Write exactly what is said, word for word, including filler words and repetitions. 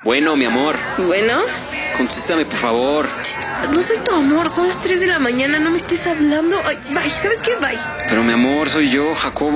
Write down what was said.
Bueno, mi amor. Bueno. Contéstame, por favor. No soy tu amor, son las tres de la mañana, no me estés hablando. Ay, bye, ¿sabes qué? Bye. Pero mi amor, soy yo, Jacobo.